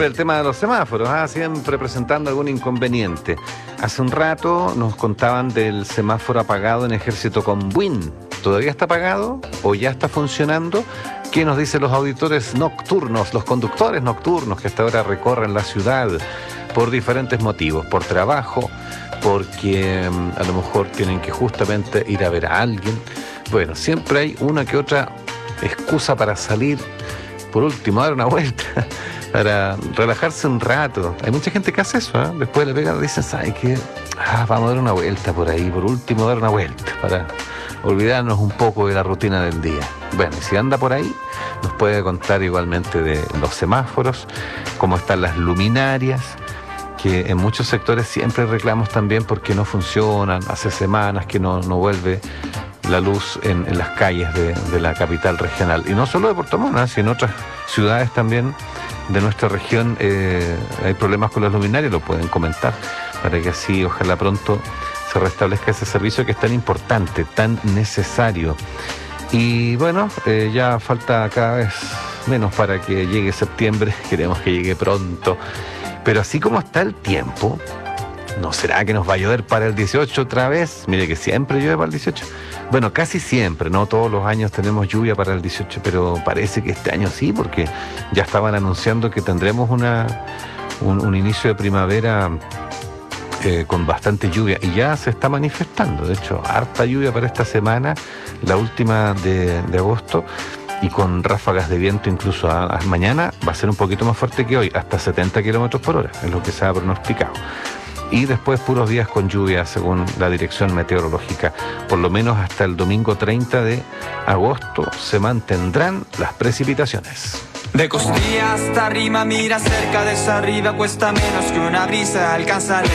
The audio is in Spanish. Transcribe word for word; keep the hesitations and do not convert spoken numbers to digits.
siempre el tema de los semáforos, ¿ah? Siempre presentando algún inconveniente. Hace un rato nos contaban del semáforo apagado en Ejército Combín. ¿Todavía está apagado o ya está funcionando? ¿Qué nos dicen los auditores nocturnos, los conductores nocturnos que hasta ahora recorren la ciudad por diferentes motivos? Por trabajo, porque um, a lo mejor tienen que justamente ir a ver a alguien. Bueno, siempre hay una que otra excusa para salir, por último, dar una vuelta, para relajarse un rato. Hay mucha gente que hace eso, ¿eh? Después de la pega dicen, ¿sabes qué? Ah, vamos a dar una vuelta por ahí, por último dar una vuelta, para olvidarnos un poco de la rutina del día. Bueno, y si anda por ahí, nos puede contar igualmente de los semáforos, cómo están las luminarias, que en muchos sectores siempre reclamos también porque no funcionan, hace semanas que no, no vuelve la luz en, en las calles de, de la capital regional. Y no solo de Puerto Montt, sino en otras ciudades también de nuestra región eh, hay problemas con las luminarias, lo pueden comentar, para que así ojalá pronto se restablezca ese servicio que es tan importante, tan necesario. Y bueno, eh, ya falta cada vez menos para que llegue septiembre, queremos que llegue pronto. Pero así como está el tiempo, ¿no será que nos va a llover para el dieciocho otra vez? Mire que siempre llueve para el dieciocho. Bueno, casi siempre, no todos los años tenemos lluvia para el dieciocho, pero parece que este año sí, porque ya estaban anunciando que tendremos una, un, un inicio de primavera eh, con bastante lluvia, y ya se está manifestando. De hecho, harta lluvia para esta semana, la última de, de agosto, y con ráfagas de viento incluso a, a mañana va a ser un poquito más fuerte que hoy, hasta setenta kilómetros por hora, es lo que se ha pronosticado. Y después puros días con lluvia según la dirección meteorológica. Por lo menos hasta el domingo treinta de agosto se mantendrán las precipitaciones. De costilla hasta arriba, mira cerca de esa arriba, cuesta menos que una brisa alcanzar.